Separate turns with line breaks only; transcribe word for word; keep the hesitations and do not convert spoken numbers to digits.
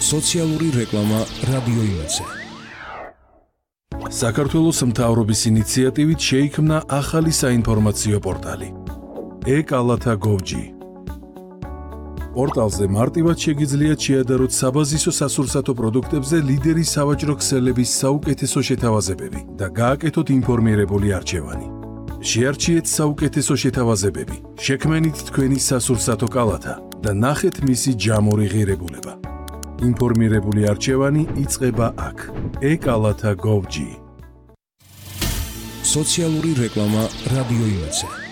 სოციალური რეკლამა რადიო იმედზე.
საქართველოს მთავრობის ინიციატივით შეიქმნა ახალი საინფორმაციო პორტალი e-კალათა გოვ ჯი. პორტალზე მარტივად შეგიძლიათ შეადაროთ საბაზისო სასურსათო პროდუქტებზე ლიდერი სავაჭრო ქსელების საუკეთესო შეთავაზებები და გააკეთოთ ინფორმირებული არჩევანი. შეარჩიეთ საუკეთესო შეთავაზებები, შექმენით თქვენი სასურსათო კალათა და ნახეთ მისი ჯამური ღირებულება. ინფორმირებული არჩევანი იწყება აქ. e-კალათა გოვ ჯი.
სოციალური რეკლამა რადიო იმედზე.